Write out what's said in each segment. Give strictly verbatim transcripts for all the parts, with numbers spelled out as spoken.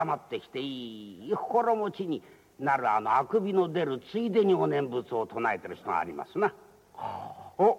まってきていい心持ちになるあのあくびの出るついでにお念仏を唱えてる人がありますな。お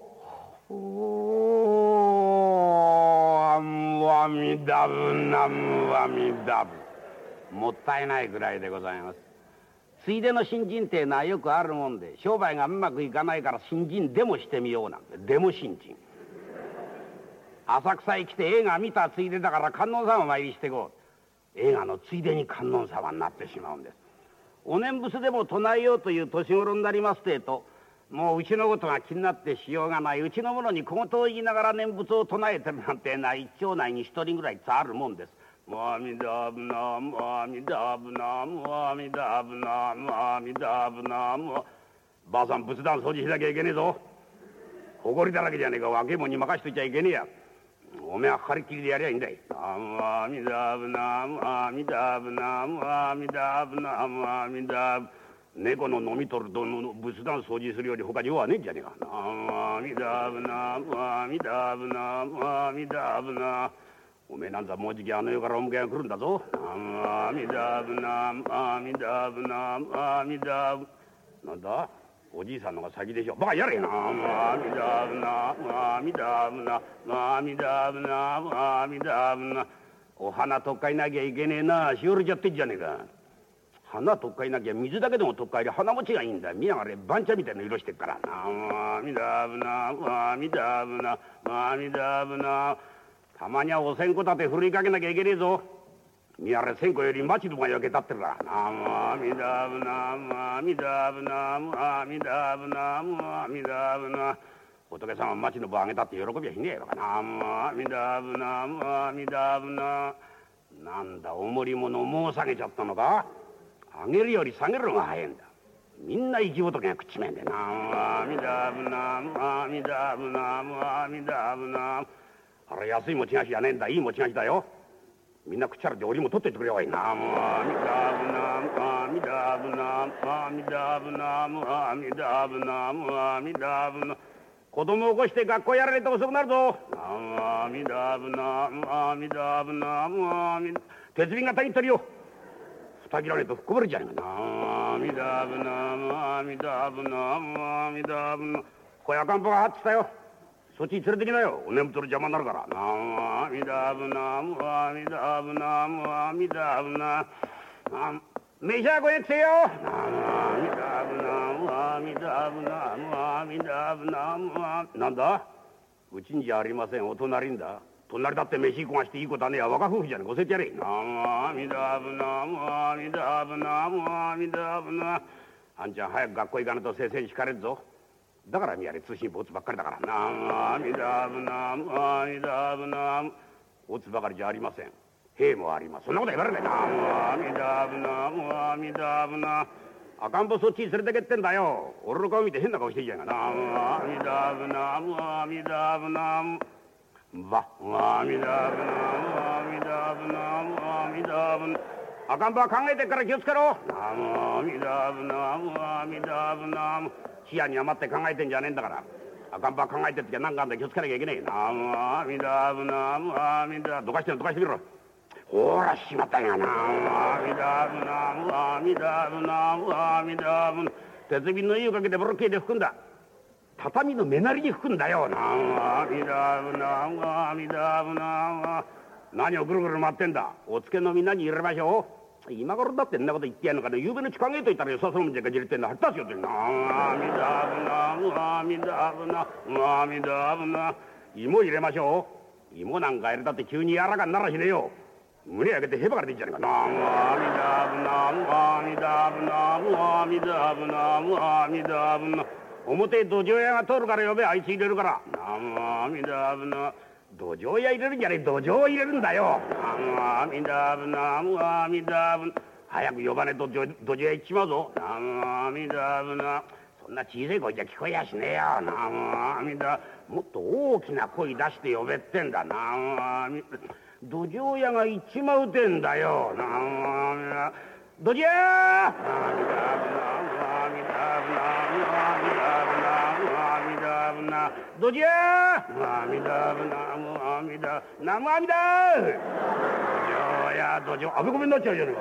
おアムアミダブナムアミダブ。もったいないぐらいでございます。ついでの新人っていうのはよくあるもんで、商売がうまくいかないから新人でもしてみようなんて。でも新人浅草へ来て映画見たついでだから観音様参りしてこう。映画のついでに観音様になってしまうんです。お念仏でも唱えようという年頃になりますてえと、もううちのことが気になってしようがない。うちの者に小言を言いながら念仏を唱えてるなんてな一町内に一人ぐらいあるもんです。アミダブナムアミダブナムアミダブナムアミダブナム。ばあさん仏壇掃除しなきゃいけねえぞ。ほこりだらけじゃねえか。若えもんに任しといちゃいけねえや。おめえはかかりっきりでやりゃいいんだい。アミダブナムアミダブナムアミダブナムアミダブ。猫の飲み取ると仏壇掃除するより他に用はねえんじゃねえか。アミダブナムアミダブナムアミダブナ。おめえなんざもうじきあの世からお迎えが来るんだぞ。アミダブナムアミダブナムアミダブ。なんだおじいさんのが先でしょ。バカやれな。アミダブナムアミダブナアミダブナムアミダブナ。お花とっかいなきゃいけねえな。しおれちゃってんじゃねえか。花とっかいなきゃ水だけでもとっかいり花持ちがいいんだ。見やがれ番茶みたいな色してっから。アミダブナアミダブナアミダブナ。たまにはお線香立てふるいかけなきゃいけねえぞ。見やれ線香より町のが焼けたってるから。アミダブナアミダブナアミダブナアミダブナ。仏さんは町の分あげたって喜びはしねえのかな。アミダブナアミダブナ。なんだ重り物もう下げちゃったのか。上げるより下げるのが早いんだ。みんな生き仏が食っちめんでな。アミダブナアミダブナアミダブナ。あれ安い餅菓子じゃねえんだ。いい餅菓子だよ。みんなくっちゃらっておりも取ってってくれよいな。アミダブナアミダブナアミダブナアミダブナアミダブナ。子供を起こして学校やられて遅くなるぞ。アミダブナアミダブナアミダ。鉄瓶がたぎってるよ。蓋切られるとふっこぼれちゃうよな。アミダブナアミダブナアミダブナ。小屋かんぽが張ってきたよ。そっちに連れてきなよ。お念仏の邪魔になるから。アミダブナアミダブナアミダブナ。飯はごへんくせよ。アミダブナアミダブナアミダブナ。なんだうちにじゃありません。お隣んだ。隣だって飯食わしていいことはねえや。若夫婦じゃねえ。教えてやれ。アミダブナアミダブナアミダブナ。あんちゃん早く学校行かないと先生に叱れるぞ。だから見やれ通信ボツばっかりだからな。アミダブナアミダブナ。ボツばかりじゃありません。兵もあります。そんなこと言われないな。アミダブナアミダブナ。赤ん坊そっちに連れてけってんだよ。俺の顔見て変な顔してんじゃんかな。アミダブナアミダブナ。ばアミダブナアミダブナアミダブナ。赤ん坊は考えてっから気をつけろ。アミダブナアミダブナ。視野に余って考えてんじゃねえんだから。赤ん坊は考えてる時は何かあんだ気をつけなきゃいけねえ。アミダブナアミダ。どかしてるどかしてみろ。ほらしまったんやな。アミダブナアミダブナアミダブナ。鉄瓶の湯をかけてボロッケーで拭くんだ。畳の目なりに吹くんだよ。アミダブナアミダブナ。何をぐるぐる回ってんだ。おつけのみんなに入れましょう。今頃だってんなこと言ってやんのかね。夕べのうち考えといたらよさそうもんじゃかじれてんの。はったすよってんな。アミダブナアミダブナアミダブナ。芋入れましょう。芋なんか入れたって急に柔らかにならしねえよ。胸焼けてヘバが出んじゃねえかな。アミダブナアミダブナアミダブナアミダブナ。表土壌屋が通るから呼べ。あいつ入れるから。アミダブナ。土壌屋入れるんじゃねえ。土壌を入れるんだよ。アミダブナアミダブナ。早く呼ばねえと土壌屋行っちまうぞ。アミダブナ。そんな小さい声じゃ聞こえやしねえよ。アミダ。もっと大きな声出して呼べってんだな。土壌屋が行っちまうてんだよ。土壌屋。アミダブナアミダブナアミダブナアミダブナ。土壌屋。アミダブナアミダナムアミダ。土壌やどうしようあべこべになっちゃうじゃねえか。